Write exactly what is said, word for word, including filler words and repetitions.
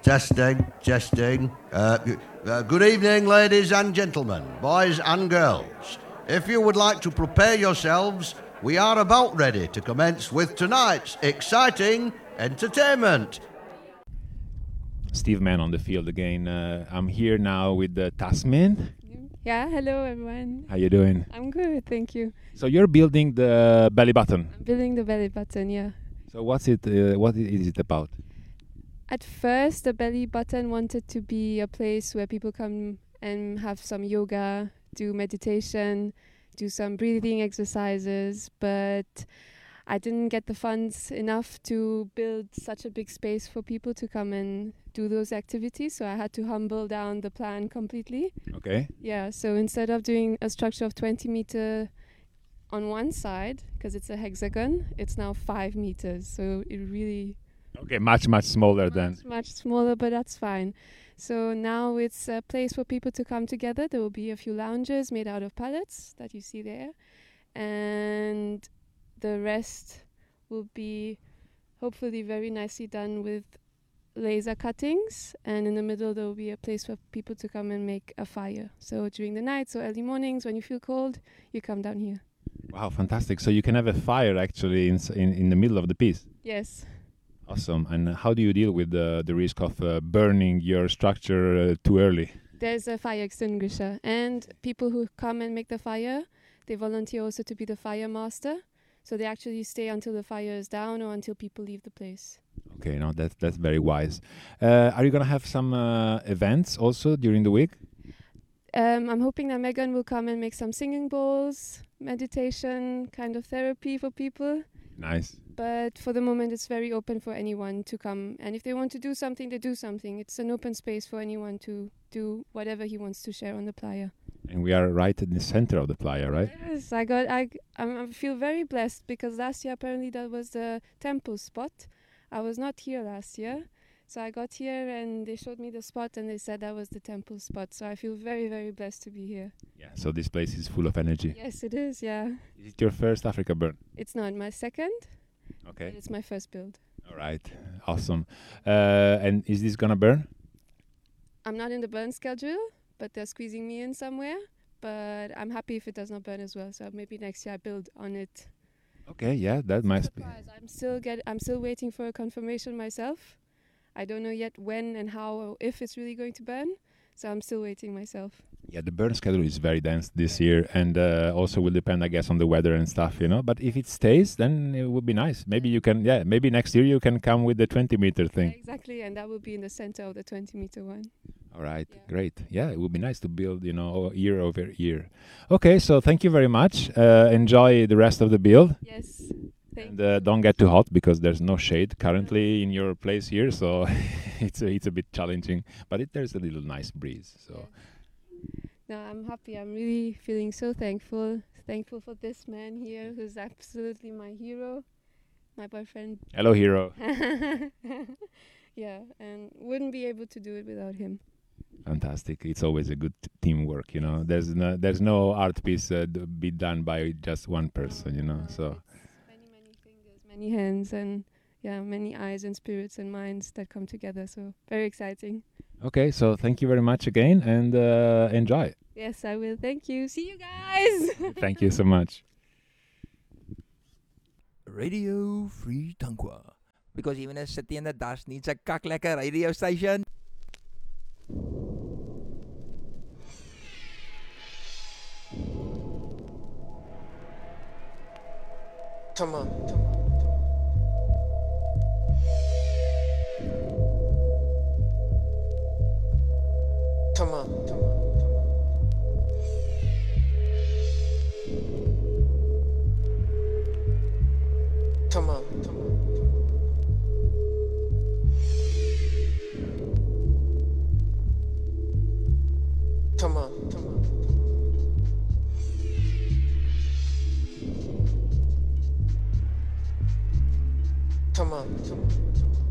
Testing, testing. Uh, uh, good evening, ladies and gentlemen, boys and girls. If you would like to prepare yourselves, we are about ready to commence with tonight's exciting entertainment. Steve Mann on the field again. Uh, I'm here now with uh, Tasmin. Yeah, hello everyone. How you doing? I'm good, thank you. So you're building the belly button. I'm building the belly button, yeah. So what's it? Uh, what is it about? At first, the belly button wanted to be a place where people come and have some yoga, do meditation, do some breathing exercises, but I didn't get the funds enough to build such a big space for people to come and do those activities, so I had to humble down the plan completely. Okay. Yeah, so instead of doing a structure of twenty meter on one side, because it's a hexagon, it's now five meters, so it really... Okay, much, much smaller much, than... Much smaller, but that's fine. So now it's a place for people to come together. There will be a few lounges made out of pallets that you see there, and the rest will be hopefully very nicely done with laser cuttings, and in the middle there will be a place for people to come and make a fire. So during the nights or early mornings when you feel cold, you come down here. Wow, fantastic. So you can have a fire actually in in, in the middle of the piece. Yes. Awesome. And how do you deal with the, the risk of uh, burning your structure uh, too early? There's a fire extinguisher, and people who come and make the fire, they volunteer also to be the fire master. So they actually stay until the fire is down or until people leave the place. Okay, no, that's that's very wise. Uh, are you gonna have some uh, events also during the week? Um, I'm hoping that Megan will come and make some singing bowls, meditation, kind of therapy for people. Nice. But for the moment, it's very open for anyone to come. And if they want to do something, they do something. It's an open space for anyone to do whatever he wants to share on the playa. And we are right in the center of the playa, right? Yes, I got. I I'm, I feel very blessed because last year apparently that was the temple spot. I was not here last year, so I got here and they showed me the spot and they said that was the temple spot. So I feel very, very blessed to be here. Yeah. So this place is full of energy. Yes, it is. Yeah. Is it your first Africa burn? It's not my second. Okay. But it's my first build. All right. Awesome. Uh, and is this gonna burn? I'm not in the burn schedule, but they're squeezing me in somewhere. But I'm happy if it does not burn as well. So maybe next year I build on it. Okay. Yeah, that might be. I'm still get. I'm still waiting for a confirmation myself. I don't know yet when and how or if it's really going to burn. So I'm still waiting myself. Yeah, the burn schedule is very dense this year, and uh, also will depend, I guess, on the weather and stuff, you know. But if it stays, then it would be nice. Maybe you can, yeah, maybe next year you can come with the twenty meter thing. Yeah, exactly, and that will be in the center of the twenty meter one. All right, Yeah. great. Yeah, it would be nice to build, you know, year over year. Okay, so thank you very much. Uh, enjoy the rest of the build. Yes. Thank And uh, don't get too hot because there's no shade currently in your place here, so it's a, it's a bit challenging. But it, there's a little nice breeze. So. Yeah. No, I'm happy. I'm really feeling so thankful. Thankful for this man here who's absolutely my hero, my boyfriend. Hello, hero. Yeah, and wouldn't be able to do it without him. Fantastic. It's always a good t- teamwork, you know. There's no there's no art piece uh, d- be done by just one person, you know. No, So it's many, many fingers, many hands, and yeah, many eyes and spirits and minds that come together. So very exciting. okay, so thank you very much again, and uh, enjoy. Yes, I will. Thank you. See you guys. Thank you so much. Radio Free Tankwa. Because even a city in the dust needs a kaklekker radio station. Come on, come on. Come on, come on. Come on, come on. Come on, come on. Come on, come on.